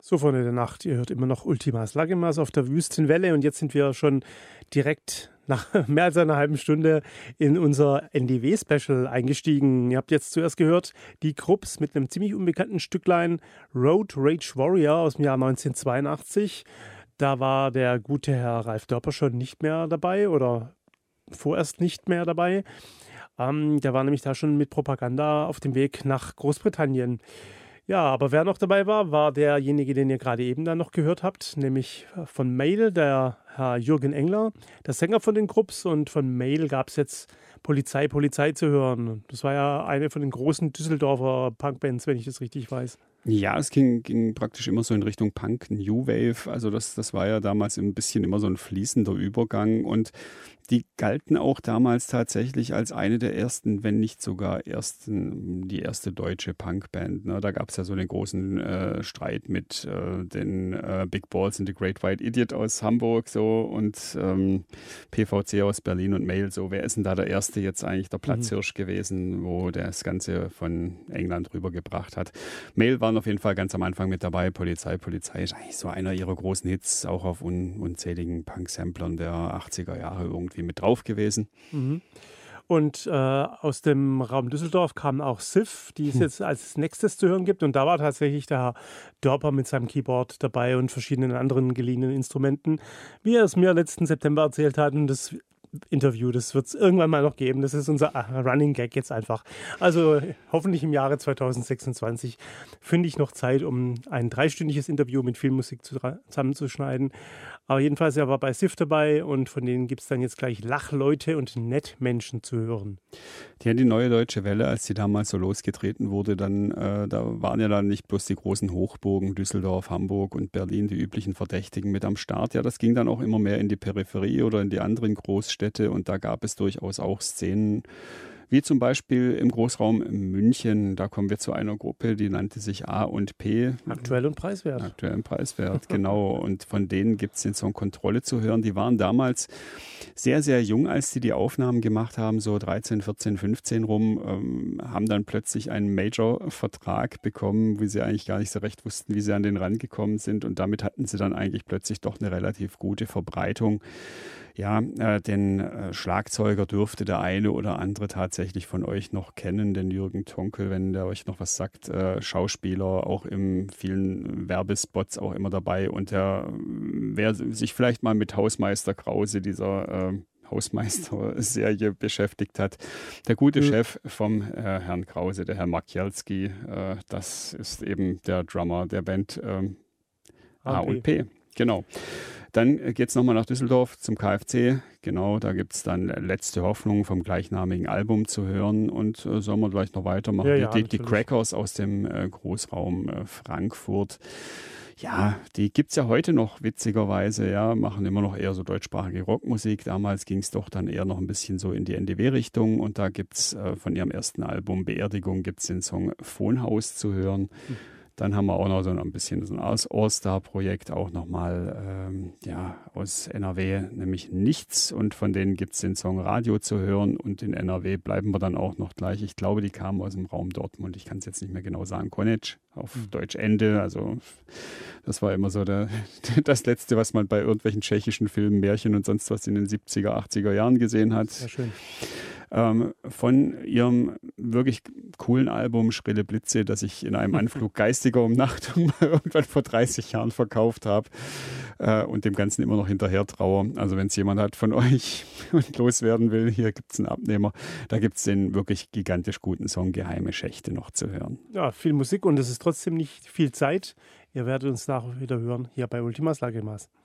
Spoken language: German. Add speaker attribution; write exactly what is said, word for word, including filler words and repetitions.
Speaker 1: So, Freunde der Nacht, ihr hört immer noch Ultimas Lágrimas auf der Wüstenwelle und jetzt sind wir schon direkt nach mehr als einer halben Stunde in unser N D W-Special eingestiegen. Ihr habt jetzt zuerst gehört die Krupps mit einem ziemlich unbekannten Stücklein Road Rage Warrior aus dem Jahr neunzehnhundertzweiundachtzig. Da war der gute Herr Ralf Dörper schon nicht mehr dabei oder vorerst nicht mehr dabei. Ähm, der war nämlich da schon mit Propaganda auf dem Weg nach Großbritannien. Ja, aber wer noch dabei war, war derjenige, den ihr gerade eben dann noch gehört habt, nämlich von Mail, der Herr Jürgen Engler, der Sänger von den Krupps. Und von Mail gab es jetzt Polizei, Polizei zu hören. Das war ja eine von den großen Düsseldorfer Punkbands, wenn ich das richtig weiß.
Speaker 2: Ja, es ging, ging praktisch immer so in Richtung Punk, New Wave. Also das, das war ja damals ein bisschen immer so ein fließender Übergang. Und die galten auch damals tatsächlich als eine der ersten, wenn nicht sogar ersten, die erste deutsche Punkband. Ne? Da gab es ja so den großen äh, Streit mit äh, den äh, Big Balls and the Great White Idiot aus Hamburg so und ähm, P V C aus Berlin und Mail. So, wer ist denn da der Erste jetzt eigentlich, der Platzhirsch mhm. gewesen, wo der das Ganze von England rübergebracht hat? Mail waren auf jeden Fall ganz am Anfang mit dabei. Polizei, Polizei ist eigentlich so einer ihrer großen Hits, auch auf un unzähligen Punk-Samplern der achtziger Jahre irgendwie mit drauf gewesen.
Speaker 1: Mhm. Und äh, aus dem Raum Düsseldorf kam auch Sif, die es hm. jetzt als nächstes zu hören gibt. Und da war tatsächlich der Herr Dörper mit seinem Keyboard dabei und verschiedenen anderen geliehenen Instrumenten, wie er es mir letzten September erzählt hat. Und das Interview, das wird es irgendwann mal noch geben. Das ist unser Running Gag jetzt einfach. Also hoffentlich im Jahre zweitausendsechsundzwanzig finde ich noch Zeit, um ein dreistündiges Interview mit viel Musik zusammenzuschneiden. Aber jedenfalls, er war bei Sif dabei und von denen gibt es dann jetzt gleich Lachleute und Nettmenschen zu hören.
Speaker 2: Ja, die Neue Deutsche Welle, als die damals so losgetreten wurde, dann äh, da waren ja dann nicht bloß die großen Hochburgen Düsseldorf, Hamburg und Berlin, die üblichen Verdächtigen mit am Start. Ja, das ging dann auch immer mehr in die Peripherie oder in die anderen Großstädte und da gab es durchaus auch Szenen, wie zum Beispiel im Großraum München. Da kommen wir zu einer Gruppe, die nannte sich A und P.
Speaker 1: Aktuell und preiswert.
Speaker 2: Aktuell und preiswert, genau. Und von denen gibt es den Song Kontrolle zu hören. Die waren damals sehr, sehr jung, als die die Aufnahmen gemacht haben, so dreizehn, vierzehn, fünfzehn rum, ähm, haben dann plötzlich einen Major-Vertrag bekommen, wie sie eigentlich gar nicht so recht wussten, wie sie an den rangekommen sind. Und damit hatten sie dann eigentlich plötzlich doch eine relativ gute Verbreitung. Ja, äh, den äh, Schlagzeuger dürfte der eine oder andere tatsächlich von euch noch kennen, den Jürgen Tonkel, wenn der euch noch was sagt. Äh, Schauspieler, auch in vielen Werbespots auch immer dabei. Und der, wer sich vielleicht mal mit Hausmeister Krause, dieser äh, Hausmeister-Serie beschäftigt hat, der gute mhm. Chef vom äh, Herrn Krause, der Herr Makielski, äh, das ist eben der Drummer der Band äh, A und P. Genau. Dann geht es nochmal nach Düsseldorf zum K F C. Genau, da gibt es dann Letzte Hoffnung vom gleichnamigen Album zu hören. Und äh, sollen wir gleich noch weitermachen? Ja, ja, die, die Crackers aus dem äh, Großraum äh, Frankfurt. Ja, die gibt es ja heute noch, witzigerweise. Ja, machen immer noch eher so deutschsprachige Rockmusik. Damals ging es doch dann eher noch ein bisschen so in die N D W-Richtung. Und da gibt es äh, von ihrem ersten Album Beerdigung gibt's den Song Phonhaus zu hören. Mhm. Dann haben wir auch noch so ein bisschen so ein All-Star-Projekt, auch nochmal ähm, ja, aus N R W, nämlich Nichts. Und von denen gibt es den Song Radio zu hören. Und in N R W bleiben wir dann auch noch gleich. Ich glaube, die kamen aus dem Raum Dortmund. Ich kann es jetzt nicht mehr genau sagen. Konec, auf mhm. Deutsch Ende. Also das war immer so der, das Letzte, was man bei irgendwelchen tschechischen Filmen, Märchen und sonst was in den siebziger, achtziger Jahren gesehen hat.
Speaker 1: Sehr schön.
Speaker 2: Ähm, von ihrem wirklich coolen Album Schrille Blitze, das ich in einem Anflug geistiger Umnachtung irgendwann vor dreißig Jahren verkauft habe äh, und dem Ganzen immer noch hinterher traue. Also wenn es jemand hat von euch und loswerden will, hier gibt es einen Abnehmer. Da gibt es den wirklich gigantisch guten Song Geheime Schächte noch zu hören.
Speaker 1: Ja, viel Musik und es ist trotzdem nicht viel Zeit. Ihr werdet uns nachher wieder hören hier bei Ultimas Lágrimas.